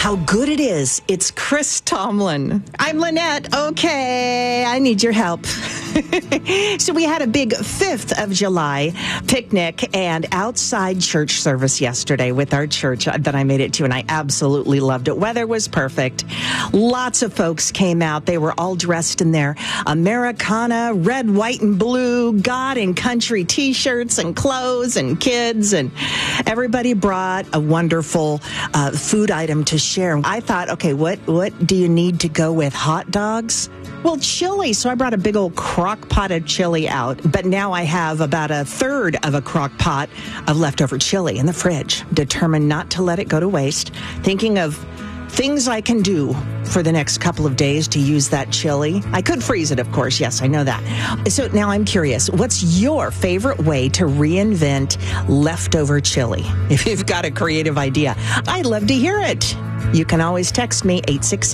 how good it is. It's Chris Tomlin. I'm Lynette. Okay, I need your help. So we had a big 4th of July picnic and outside church service yesterday with our church that I made it to, and I absolutely loved it. Weather was perfect. Lots of folks came out. They were all dressed in their Americana, red, white, and blue, God and country T-shirts and clothes and kids, and everybody brought a wonderful food item to share. I thought, okay, what do you need to go with? Hot dogs? Well, chili. So I brought a big old crock pot of chili out. But now I have about a third of a crock pot of leftover chili in the fridge. Determined not to let it go to waste. Thinking of things I can do for the next couple of days to use that chili. I could freeze it, of course. Yes, I know that. So now I'm curious, what's your favorite way to reinvent leftover chili? If you've got a creative idea, I'd love to hear it. You can always text me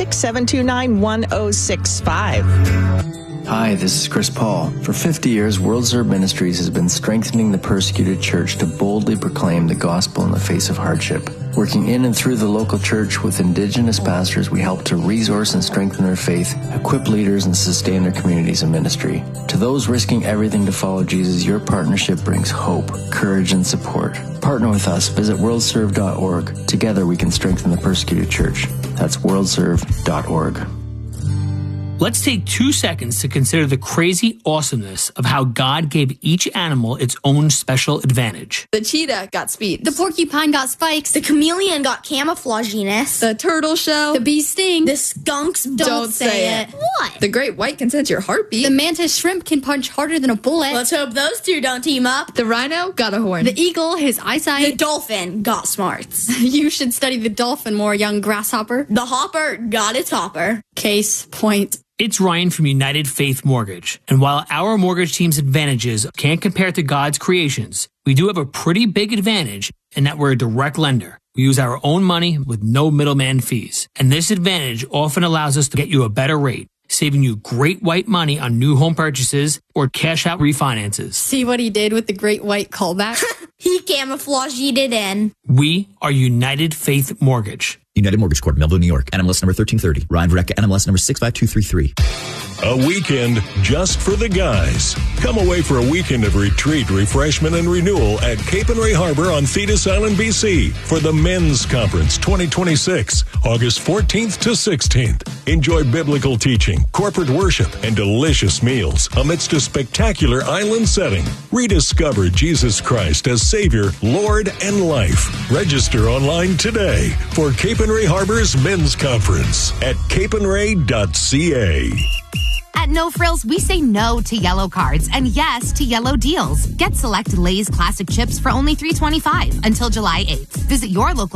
866-729-1065. Hi, this is Chris Paul. For 50 years, World Serve Ministries has been strengthening the persecuted church to boldly proclaim the gospel in the face of hardship. Working in and through the local church with Indigenous pastors, we help to resource and strengthen their faith, equip leaders, and sustain their communities and ministry. To those risking everything to follow Jesus, your partnership brings hope, courage, and support. Partner with us. Visit worldserve.org. Together we can strengthen the persecuted church. That's worldserve.org. Let's take 2 seconds to consider the crazy awesomeness of how God gave each animal its own special advantage. The cheetah got speed. The porcupine got spikes. The chameleon got camouflaginess. The turtle shell. The bee sting. The skunks Don't say it. What? The great white can sense your heartbeat. The mantis shrimp can punch harder than a bullet. Let's hope those two don't team up. The rhino got a horn. The eagle, his eyesight. The dolphin got smarts. You should study the dolphin more, young grasshopper. The hopper got its hopper. Case point. It's Ryan from United Faith Mortgage. And while our mortgage team's advantages can't compare to God's creations, we do have a pretty big advantage in that we're a direct lender. We use our own money with no middleman fees. And this advantage often allows us to get you a better rate, saving you great white money on new home purchases or cash out refinances. See what he did with the great white callback? He camouflaged it in. We are United Faith Mortgage. United Mortgage Corp, Melville, New York. NMLS number 1330. Ryan Varecka, NMLS number 65233. A weekend just for the guys. Come away for a weekend of retreat, refreshment, and renewal at Cape and Ray Harbor on Thetis Island, BC for the Men's Conference 2026, August 14th to 16th. Enjoy biblical teaching, corporate worship, and delicious meals amidst a spectacular island setting. Rediscover Jesus Christ as Savior, Lord, and life. Register online today for Cape and Ray Harbor's Men's Conference at capeandray.ca. At No Frills, we say no to yellow cards and yes to yellow deals. Get select Lay's classic chips for only $3.25 until July 8th. Visit your local